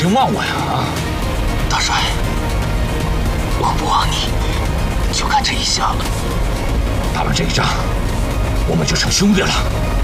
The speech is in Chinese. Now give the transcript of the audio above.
真忘我呀！啊， 大帅，我不忘你，就看这一下了。 打完这一仗，我们就成兄弟了。